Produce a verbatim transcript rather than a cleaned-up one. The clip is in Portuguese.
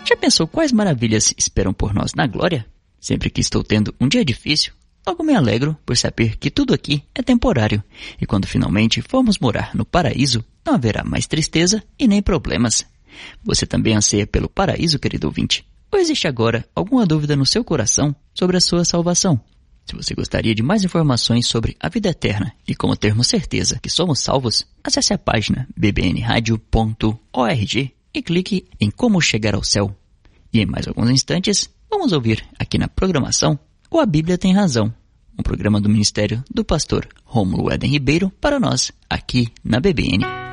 Já pensou quais maravilhas esperam por nós na glória? Sempre que estou tendo um dia difícil, logo me alegro por saber que tudo aqui é temporário, e quando finalmente formos morar no paraíso, não haverá mais tristeza e nem problemas. Você também anseia pelo paraíso, querido ouvinte? Ou existe agora alguma dúvida no seu coração sobre a sua salvação? Se você gostaria de mais informações sobre a vida eterna e como termos certeza que somos salvos, acesse a página b b n radio ponto org e clique em Como Chegar ao Céu. E em mais alguns instantes, vamos ouvir aqui na programação o A Bíblia Tem Razão, um programa do Ministério do Pastor Rômulo Éden Ribeiro para nós, aqui na B B N.